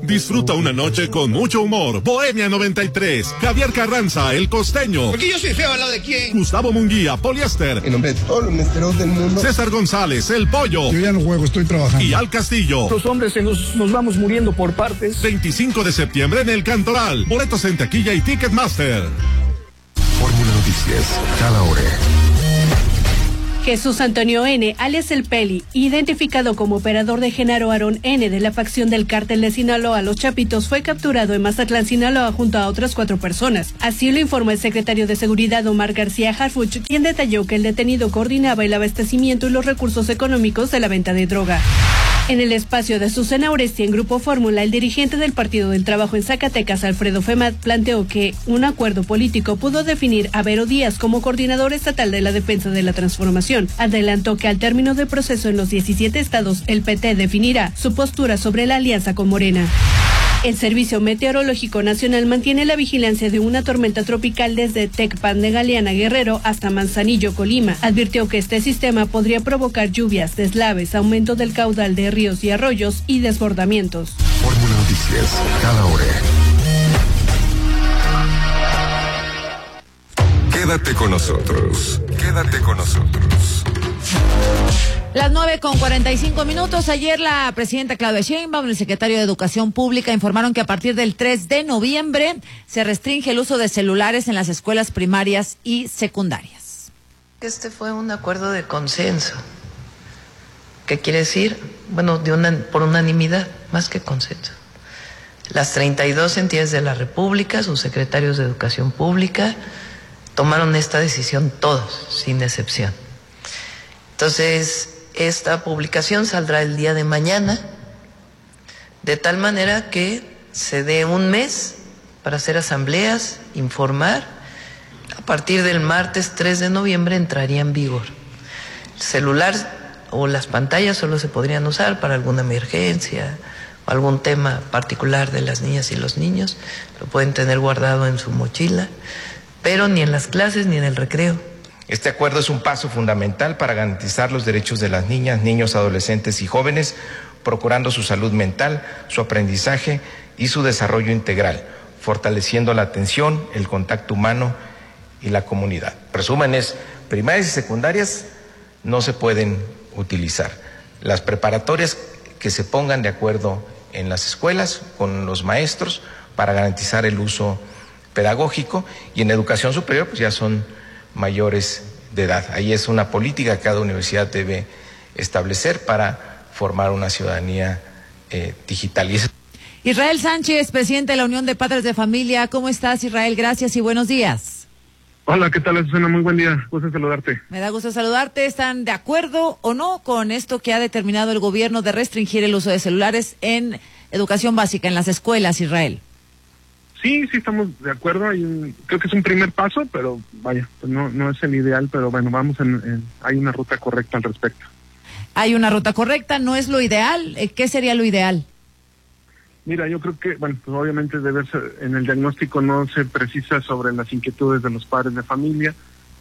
Disfruta una noche con mucho humor. Bohemia 93. Javier Carranza, El Costeño. Porque yo soy feo al lado de quién. Gustavo Munguía, Poliéster. En nombre de todos los mesteros del mundo. César González, El Pollo. Yo ya no juego, estoy trabajando. Y Al Castillo. Los hombres nos vamos muriendo por partes. 25 de septiembre en El Cantoral. Boletos en taquilla y Ticketmaster. Fórmula Noticias, cada hora. Jesús Antonio N., alias El Peli, identificado como operador de Genaro Aarón N. de la facción del cártel de Sinaloa Los Chapitos, fue capturado en Mazatlán, Sinaloa, junto a otras 4 personas. Así lo informó el secretario de Seguridad Omar García Harfuch, quien detalló que el detenido coordinaba el abastecimiento y los recursos económicos de la venta de droga. En el espacio de Susana Oresti en Grupo Fórmula, el dirigente del Partido del Trabajo en Zacatecas, Alfredo Femat, planteó que un acuerdo político pudo definir a Vero Díaz como coordinador estatal de la defensa de la transformación. Adelantó que al término del proceso en los 17 estados, el PT definirá su postura sobre la alianza con Morena. El Servicio Meteorológico Nacional mantiene la vigilancia de una tormenta tropical desde Tecpan de Galeana, Guerrero, hasta Manzanillo, Colima. Advirtió que este sistema podría provocar lluvias, deslaves, aumento del caudal de ríos y arroyos y desbordamientos. Fórmula Noticias, cada hora. Quédate con nosotros. Quédate con nosotros. Las 9:45. Ayer la presidenta Claudia Sheinbaum y el secretario de Educación Pública informaron que a partir del 3 de noviembre se restringe el uso de celulares en las escuelas primarias y secundarias. Este fue un acuerdo de consenso. ¿Qué quiere decir? Bueno, por unanimidad, más que consenso. Las 32 entidades de la República, sus secretarios de Educación Pública, tomaron esta decisión todos, sin excepción. Entonces, esta publicación saldrá el día de mañana, de tal manera que se dé un mes para hacer asambleas, informar. A partir del martes 3 de noviembre entraría en vigor. El celular o las pantallas solo se podrían usar para alguna emergencia o algún tema particular de las niñas y los niños. Lo pueden tener guardado en su mochila, pero ni en las clases ni en el recreo. Este acuerdo es un paso fundamental para garantizar los derechos de las niñas, niños, adolescentes y jóvenes, procurando su salud mental, su aprendizaje y su desarrollo integral, fortaleciendo la atención, el contacto humano y la comunidad. Resumen es, primarias y secundarias no se pueden utilizar. Las preparatorias que se pongan de acuerdo en las escuelas con los maestros para garantizar el uso pedagógico, y en educación superior pues ya son mayores de edad. Ahí es una política que cada universidad debe establecer para formar una ciudadanía digital. Israel Sánchez, presidente de la Unión de Padres de Familia. ¿Cómo estás, Israel? Gracias y buenos días. Hola, ¿qué tal, Susana? Muy buen día. Gusto saludarte. Me da gusto saludarte. ¿Están de acuerdo o no con esto que ha determinado el gobierno de restringir el uso de celulares en educación básica, en las escuelas, Israel? Sí, estamos de acuerdo. Creo que es un primer paso, pero vaya, pues no es el ideal, pero bueno, hay una ruta correcta al respecto. Hay una ruta correcta, no es lo ideal. ¿Qué sería lo ideal? Mira, yo creo que, bueno, pues obviamente en el diagnóstico no se precisa sobre las inquietudes de los padres de familia.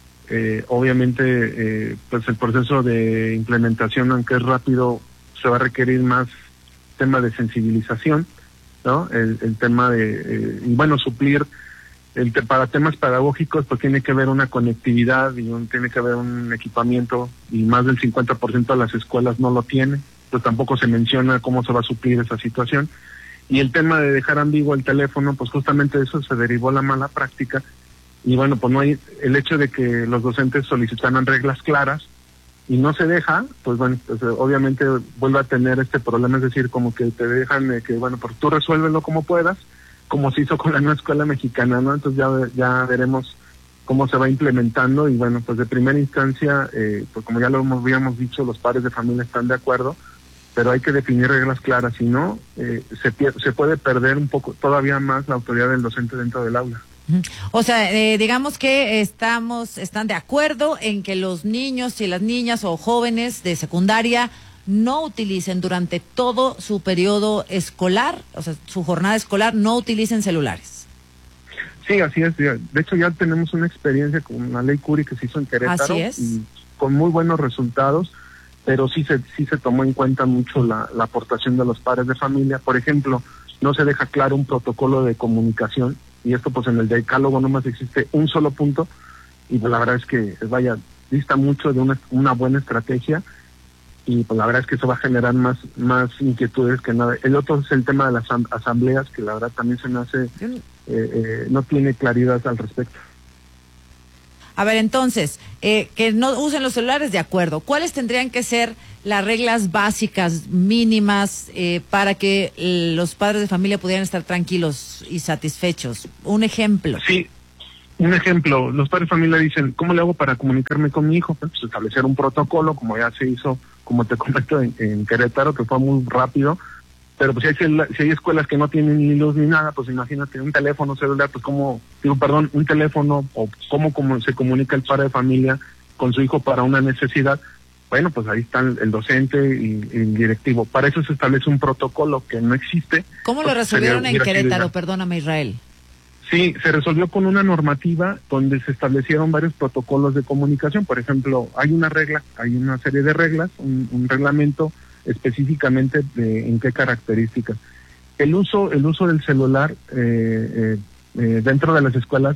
Obviamente, pues el proceso de implementación, aunque es rápido, se va a requerir más tema de sensibilización, ¿no? El tema de, suplir para temas pedagógicos, pues tiene que haber una conectividad y tiene que haber un equipamiento, y más del 50% de las escuelas no lo tiene, pues tampoco se menciona cómo se va a suplir esa situación. Y el tema de dejar ambiguo el teléfono, pues justamente de eso se derivó la mala práctica, y bueno, pues no hay el hecho de que los docentes solicitaran reglas claras y no se deja, pues bueno, pues obviamente vuelve a tener este problema, es decir, como que te dejan que, bueno, pues tú resuélvelo como puedas, como se hizo con la nueva escuela mexicana, ¿no? Entonces ya veremos cómo se va implementando, y bueno, pues de primera instancia, pues como ya habíamos dicho, los padres de familia están de acuerdo, pero hay que definir reglas claras, si no, se puede perder un poco, todavía más, la autoridad del docente dentro del aula. O sea, digamos que están de acuerdo en que los niños y las niñas o jóvenes de secundaria no utilicen durante todo su periodo escolar, o sea, su jornada escolar, no utilicen celulares. Sí, así es. De hecho, ya tenemos una experiencia con la ley Curi que se hizo en Querétaro. Así es. Y con muy buenos resultados, pero sí se tomó en cuenta mucho la aportación de los padres de familia. Por ejemplo, no se deja claro un protocolo de comunicación, y esto pues en el decálogo nomás existe un solo punto, y pues la verdad es que dista mucho de una buena estrategia, y pues la verdad es que eso va a generar más inquietudes que nada. El otro es el tema de las asambleas, que la verdad también se me hace, no tiene claridad al respecto. A ver, entonces, que no usen los celulares, de acuerdo. ¿Cuáles tendrían que ser las reglas básicas, mínimas, para que los padres de familia pudieran estar tranquilos y satisfechos? Un ejemplo. Sí, un ejemplo. Los padres de familia dicen, ¿cómo le hago para comunicarme con mi hijo? Pues establecer un protocolo, como ya se hizo, como te comento, en Querétaro, que fue muy rápido. Pero pues si hay escuelas que no tienen ni luz ni nada, pues imagínate un teléfono celular, pues un teléfono, o cómo se comunica el padre de familia con su hijo para una necesidad. Bueno, pues ahí están el docente y el directivo. Para eso se establece un protocolo que no existe. ¿Cómo lo resolvieron en Querétaro? Perdóname, Israel. Sí, se resolvió con una normativa donde se establecieron varios protocolos de comunicación. Por ejemplo, hay una serie de reglas, un reglamento específicamente en qué características. El uso del celular dentro de las escuelas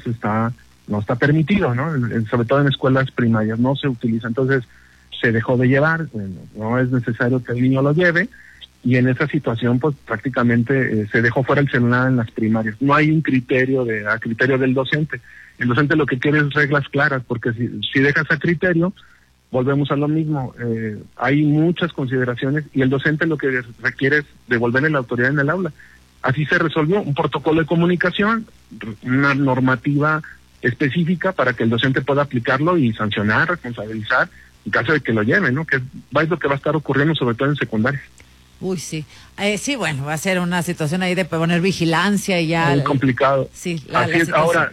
no está permitido, ¿no? Sobre todo en escuelas primarias no se utiliza. Entonces se dejó de llevar, no es necesario que el niño lo lleve, y en esa situación pues prácticamente se dejó fuera el celular en las primarias. No hay un criterio a criterio del docente. El docente lo que quiere es reglas claras, porque si dejas a criterio, volvemos a lo mismo. Hay muchas consideraciones, y el docente lo que requiere es devolverle la autoridad en el aula. Así se resolvió un protocolo de comunicación, una normativa específica para que el docente pueda aplicarlo y sancionar, responsabilizar en caso de que lo lleve, ¿no? Que es lo que va a estar ocurriendo sobre todo en secundaria. Uy, sí. Sí, bueno, va a ser una situación ahí de poner vigilancia y ya. Muy complicado. Sí, así es. Ahora,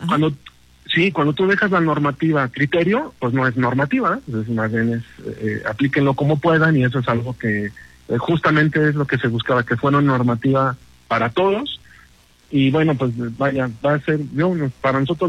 cuando tú dejas la normativa a criterio, pues no es normativa, ¿eh? Entonces más bien aplíquenlo como puedan, y eso es algo que justamente es lo que se buscaba, que fuera una normativa para todos. Y bueno, pues vaya, va a ser, para nosotros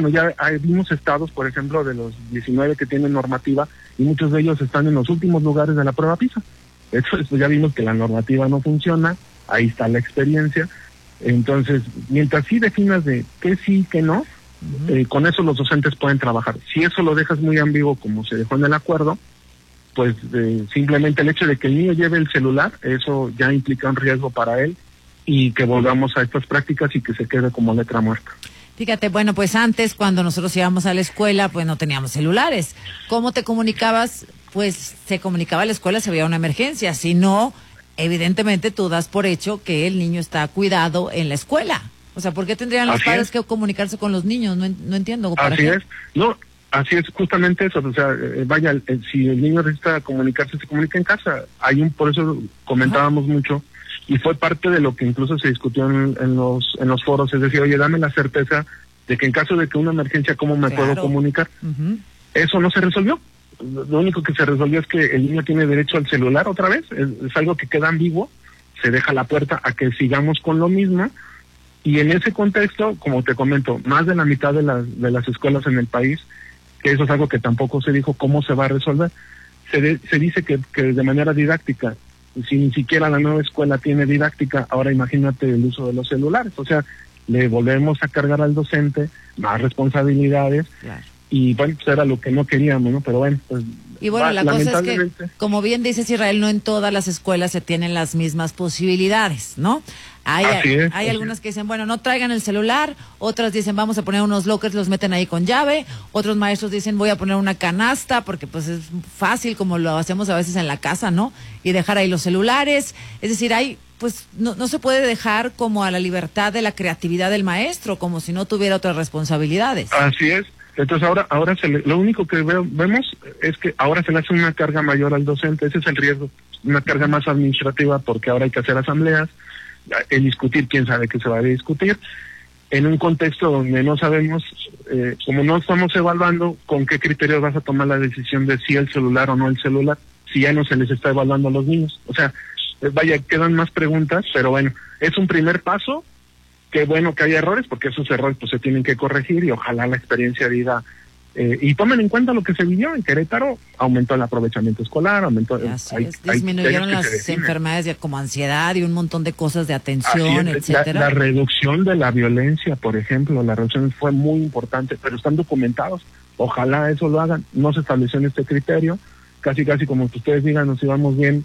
vimos estados, por ejemplo, de los 19 que tienen normativa, y muchos de ellos están en los últimos lugares de la prueba PISA. Entonces pues ya vimos que la normativa no funciona, ahí está la experiencia. Entonces, mientras sí definas de qué sí, qué no, con eso los docentes pueden trabajar. Si eso lo dejas muy ambiguo, como se dejó en el acuerdo, pues simplemente el hecho de que el niño lleve el celular, eso ya implica un riesgo para él, y que volvamos a estas prácticas y que se quede como letra muerta. Fíjate, bueno, pues antes, cuando nosotros íbamos a la escuela, pues no teníamos celulares. ¿Cómo te comunicabas? Pues se comunicaba a la escuela si había una emergencia. Si no, evidentemente tú das por hecho que el niño está cuidado en la escuela. O sea, ¿por qué tendrían los padres que comunicarse con los niños? No entiendo. Así es. No, así es justamente eso. O sea, si el niño necesita comunicarse, se comunica en casa. Por eso comentábamos mucho, y fue parte de lo que incluso se discutió en los foros, es decir, oye, dame la certeza de que en caso de que una emergencia, ¿cómo me puedo comunicar? Eso no se resolvió. Lo único que se resolvió es que el niño tiene derecho al celular otra vez. Es algo que queda ambiguo, se deja la puerta a que sigamos con lo mismo, y en ese contexto, como te comento, más de la mitad de las escuelas en el país, que eso es algo que tampoco se dijo cómo se va a resolver, se dice que de manera didáctica. Si ni siquiera la nueva escuela tiene didáctica, ahora imagínate el uso de los celulares. O sea, le volvemos a cargar al docente más responsabilidades. Claro. Y bueno, pues era lo que no queríamos, ¿no? Pero bueno, pues... Y bueno, la cosa es que, como bien dices, Israel, no en todas las escuelas se tienen las mismas posibilidades, ¿no? Hay algunas que dicen, bueno, no traigan el celular, otras dicen, vamos a poner unos lockers, los meten ahí con llave, otros maestros dicen, voy a poner una canasta, porque pues es fácil, como lo hacemos a veces en la casa, ¿no? Y dejar ahí los celulares. Es decir, pues no se puede dejar como a la libertad de la creatividad del maestro, como si no tuviera otras responsabilidades. Así es. Entonces ahora lo único que vemos es que ahora se le hace una carga mayor al docente. Ese es el riesgo, una carga más administrativa, porque ahora hay que hacer asambleas, el discutir, quién sabe qué se va a discutir, en un contexto donde no sabemos, como no estamos evaluando con qué criterios vas a tomar la decisión de si el celular o no el celular, si ya no se les está evaluando a los niños. O sea, quedan más preguntas, pero bueno, es un primer paso. Qué bueno que haya errores, porque esos errores pues se tienen que corregir, y ojalá la experiencia diga Y tomen en cuenta lo que se vivió en Querétaro, aumentó el aprovechamiento escolar, disminuyeron las enfermedades como ansiedad y un montón de cosas de atención, etcétera. La reducción de la violencia, por ejemplo, la reducción fue muy importante, pero están documentados. Ojalá eso lo hagan. No se estableció en este criterio, casi como que ustedes digan, nos íbamos bien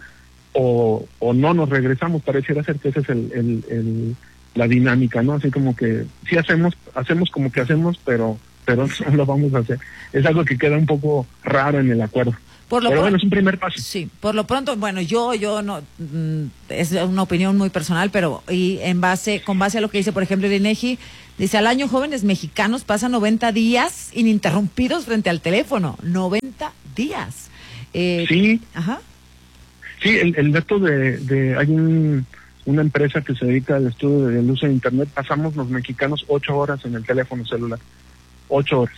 o no nos regresamos. Pareciera ser que esa es la dinámica, ¿no? Así como que sí hacemos como que hacemos, pero no lo vamos a hacer. Es algo que queda un poco raro en el acuerdo. Pero bueno, es un primer paso. Sí, por lo pronto, bueno, yo no, es una opinión muy personal, pero con base a lo que dice, por ejemplo, el INEGI, dice, al año jóvenes mexicanos pasan 90 días ininterrumpidos frente al teléfono. 90 días. Sí. Ajá. Sí, el dato hay una empresa que se dedica al estudio del uso de Internet, pasamos los mexicanos 8 horas en el teléfono celular. 8 horas.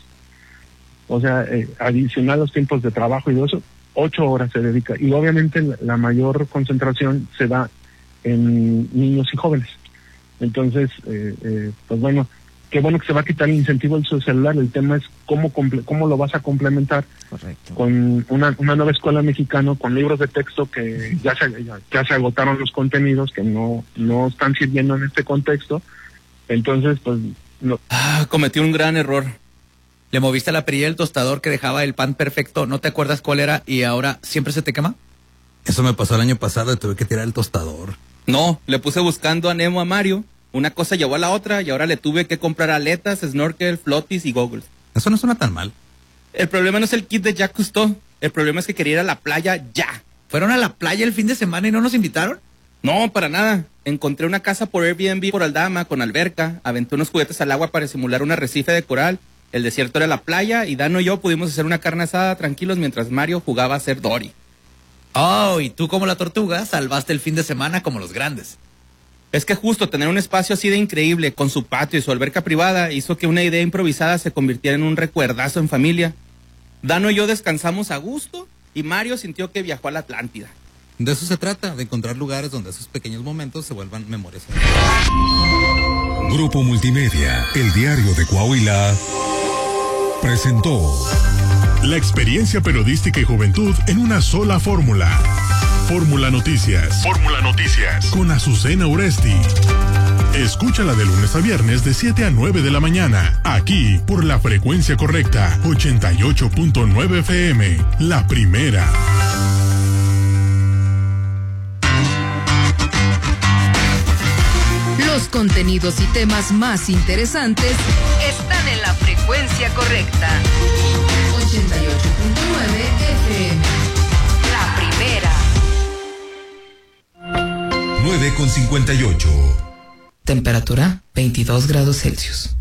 O sea, adicional a los tiempos de trabajo y todo eso, 8 horas se dedica. Y obviamente la mayor concentración se da en niños y jóvenes. Entonces, pues bueno, qué bueno que se va a quitar el incentivo del uso celular. El tema es cómo lo vas a complementar. Correcto. Con una nueva escuela mexicana, con libros de texto que ya se agotaron los contenidos, que no están sirviendo en este contexto. Entonces, pues... No. Cometí un gran error. Le moviste la perilla del tostador que dejaba el pan perfecto, no te acuerdas cuál era y ahora siempre se te quema. Eso me pasó el año pasado y tuve que tirar el tostador. No, le puse buscando a Nemo a Mario. Una cosa llevó a la otra y ahora le tuve que comprar aletas, snorkel, flotis y goggles. Eso no suena tan mal. El problema no es el kit de Jacques Cousteau. El problema es que quería ir a la playa ya. ¿Fueron a la playa el fin de semana y no nos invitaron? No, para nada. Encontré una casa por Airbnb por Aldama con alberca, aventé unos juguetes al agua para simular un arrecife de coral, el desierto era la playa y Dano y yo pudimos hacer una carne asada tranquilos mientras Mario jugaba a ser Dory. Oh, y tú como la tortuga salvaste el fin de semana como los grandes. Es que justo tener un espacio así de increíble con su patio y su alberca privada hizo que una idea improvisada se convirtiera en un recuerdazo en familia. Dano y yo descansamos a gusto y Mario sintió que viajó a la Atlántida. De eso se trata, de encontrar lugares donde esos pequeños momentos se vuelvan memorias. Grupo Multimedia, el diario de Coahuila, presentó la experiencia periodística y juventud en una sola fórmula. Fórmula Noticias. Fórmula Noticias. Con Azucena Uresti. Escúchala de lunes a viernes de 7 a 9 de la mañana. Aquí, por la frecuencia correcta, 88.9 FM. La primera. Los contenidos y temas más interesantes están en la frecuencia correcta. 88.9 FM. La primera. 9:58. Temperatura 22 grados Celsius.